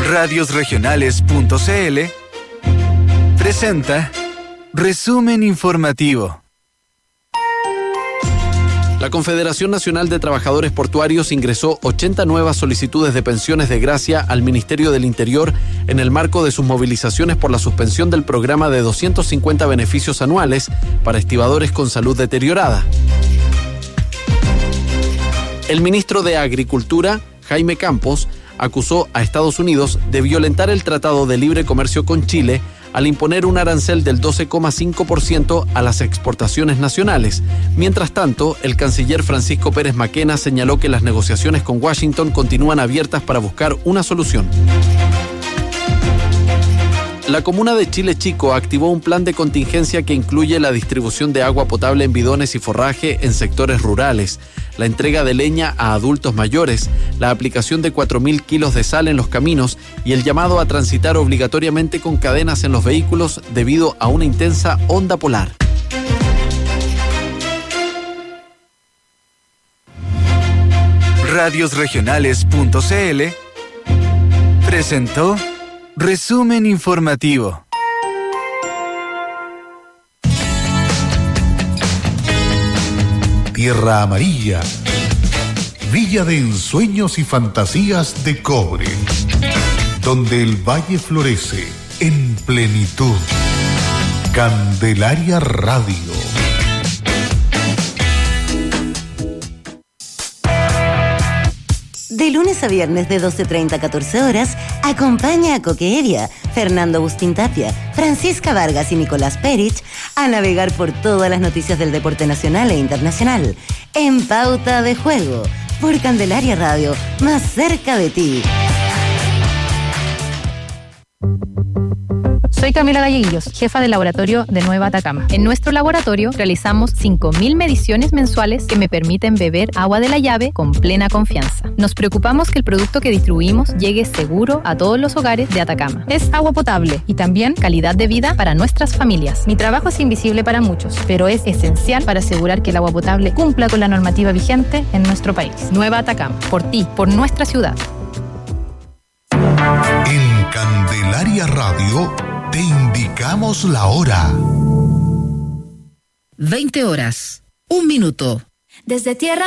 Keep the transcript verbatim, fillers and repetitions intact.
radios regionales punto c l presenta Resumen Informativo. La Confederación Nacional de Trabajadores Portuarios ingresó ochenta nuevas solicitudes de pensiones de gracia al Ministerio del Interior en el marco de sus movilizaciones por la suspensión del programa de doscientos cincuenta beneficios anuales para estibadores con salud deteriorada. El ministro de Agricultura, Jaime Campos, acusó a Estados Unidos de violentar el Tratado de Libre Comercio con Chile al imponer un arancel del doce coma cinco por ciento a las exportaciones nacionales. Mientras tanto, el canciller Francisco Pérez Maquena señaló que las negociaciones con Washington continúan abiertas para buscar una solución. La comuna de Chile Chico activó un plan de contingencia que incluye la distribución de agua potable en bidones y forraje en sectores rurales, la entrega de leña a adultos mayores, la aplicación de cuatro mil kilos de sal en los caminos y el llamado a transitar obligatoriamente con cadenas en los vehículos debido a una intensa onda polar. radios regionales punto c l presentó Resumen Informativo. Tierra Amarilla, villa de ensueños y fantasías de cobre, donde el valle florece en plenitud. Candelaria Radio. De lunes a viernes de doce treinta a catorce horas, acompaña a Coque Evia, Fernando Agustín Tapia, Francisca Vargas y Nicolás Perich a navegar por todas las noticias del deporte nacional e internacional. En Pauta de Juego, por Candelaria Radio, más cerca de ti. Soy Camila Galleguillos, jefa del laboratorio de Nueva Atacama. En nuestro laboratorio realizamos cinco mil mediciones mensuales que me permiten beber agua de la llave con plena confianza. Nos preocupamos que el producto que distribuimos llegue seguro a todos los hogares de Atacama. Es agua potable y también calidad de vida para nuestras familias. Mi trabajo es invisible para muchos, pero es esencial para asegurar que el agua potable cumpla con la normativa vigente en nuestro país. Nueva Atacama, por ti, por nuestra ciudad. En Candelaria Radio te indicamos la hora. veinte horas, un minuto. Desde tierra